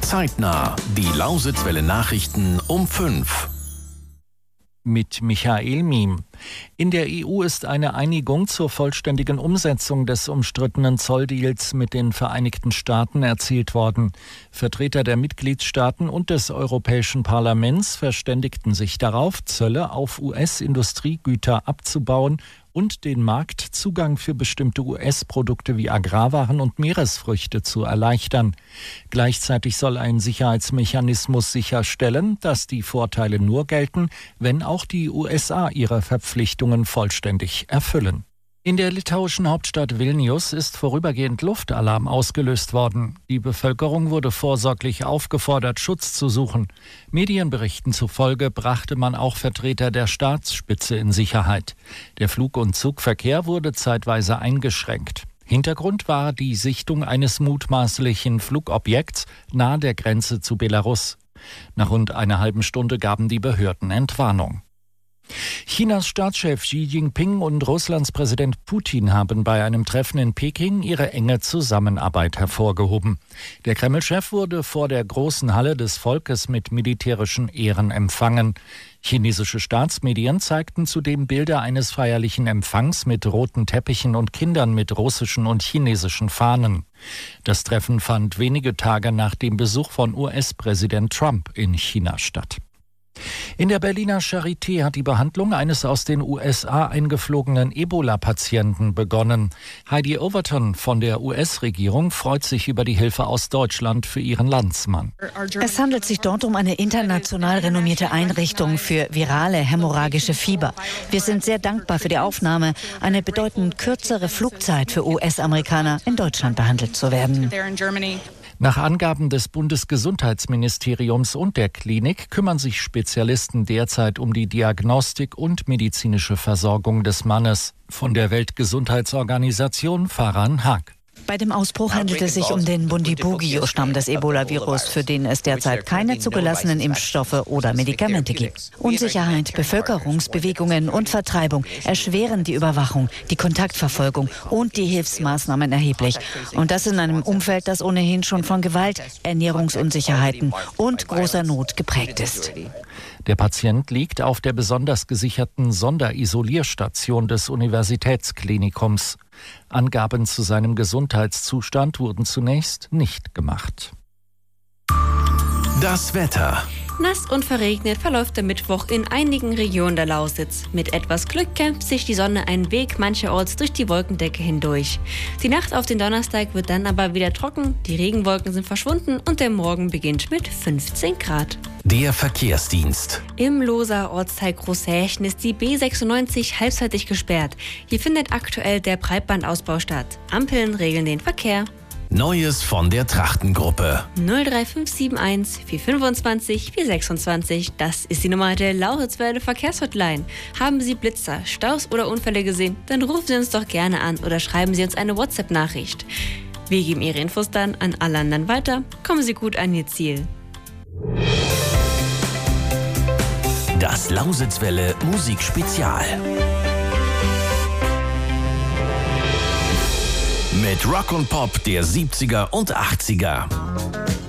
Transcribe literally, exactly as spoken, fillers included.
Zeitnah, die Lausitzwelle Nachrichten um fünf. Mit Michael Miem. In der E U ist eine Einigung zur vollständigen Umsetzung des umstrittenen Zolldeals mit den Vereinigten Staaten erzielt worden. Vertreter der Mitgliedstaaten und des Europäischen Parlaments verständigten sich darauf, Zölle auf U S-Industriegüter abzubauen und den Marktzugang für bestimmte U S-Produkte wie Agrarwaren und Meeresfrüchte zu erleichtern. Gleichzeitig soll ein Sicherheitsmechanismus sicherstellen, dass die Vorteile nur gelten, wenn auch die U S A ihre Verpflichtungen vollständig erfüllen. In der litauischen Hauptstadt Vilnius ist vorübergehend Luftalarm ausgelöst worden. Die Bevölkerung wurde vorsorglich aufgefordert, Schutz zu suchen. Medienberichten zufolge brachte man auch Vertreter der Staatsspitze in Sicherheit. Der Flug- und Zugverkehr wurde zeitweise eingeschränkt. Hintergrund war die Sichtung eines mutmaßlichen Flugobjekts nahe der Grenze zu Belarus. Nach rund einer halben Stunde gaben die Behörden Entwarnung. Chinas Staatschef Xi Jinping und Russlands Präsident Putin haben bei einem Treffen in Peking ihre enge Zusammenarbeit hervorgehoben. Der Kreml-Chef wurde vor der großen Halle des Volkes mit militärischen Ehren empfangen. Chinesische Staatsmedien zeigten zudem Bilder eines feierlichen Empfangs mit roten Teppichen und Kindern mit russischen und chinesischen Fahnen. Das Treffen fand wenige Tage nach dem Besuch von U S-Präsident Trump in China statt. In der Berliner Charité hat die Behandlung eines aus den U S A eingeflogenen Ebola-Patienten begonnen. Heidi Overton von der U S-Regierung freut sich über die Hilfe aus Deutschland für ihren Landsmann. Es handelt sich dort um eine international renommierte Einrichtung für virale hämorrhagische Fieber. Wir sind sehr dankbar für die Aufnahme, eine bedeutend kürzere Flugzeit für U S-Amerikaner in Deutschland behandelt zu werden. Nach Angaben des Bundesgesundheitsministeriums und der Klinik kümmern sich Spezialisten derzeit um die Diagnostik und medizinische Versorgung des Mannes. Von der Weltgesundheitsorganisation Farhan Haq. Bei dem Ausbruch handelt es sich um den Bundibugyo-Stamm des Ebola-Virus, für den es derzeit keine zugelassenen Impfstoffe oder Medikamente gibt. Unsicherheit, Bevölkerungsbewegungen und Vertreibung erschweren die Überwachung, die Kontaktverfolgung und die Hilfsmaßnahmen erheblich. Und das in einem Umfeld, das ohnehin schon von Gewalt, Ernährungsunsicherheiten und großer Not geprägt ist. Der Patient liegt auf der besonders gesicherten Sonderisolierstation des Universitätsklinikums. Angaben zu seinem Gesundheitszustand wurden zunächst nicht gemacht. Das Wetter. Nass und verregnet verläuft der Mittwoch in einigen Regionen der Lausitz. Mit etwas Glück kämpft sich die Sonne einen Weg mancherorts durch die Wolkendecke hindurch. Die Nacht auf den Donnerstag wird dann aber wieder trocken, die Regenwolken sind verschwunden und der Morgen beginnt mit fünfzehn Grad. Der Verkehrsdienst. Im Looser Ortsteil Großhächen ist die B sechsundneunzig halbseitig gesperrt. Hier findet aktuell der Breitbandausbau statt. Ampeln regeln den Verkehr. Neues von der Trachtengruppe. null drei fünf sieben eins vier fünfundzwanzig vier sechsundzwanzig, das ist die Nummer der Lausitzwelle Verkehrshotline. Haben Sie Blitzer, Staus oder Unfälle gesehen? Dann rufen Sie uns doch gerne an oder schreiben Sie uns eine WhatsApp-Nachricht. Wir geben Ihre Infos dann an alle anderen weiter. Kommen Sie gut an Ihr Ziel. Das Lausitzwelle Musikspezial. Mit Rock und Pop der siebziger und achtziger.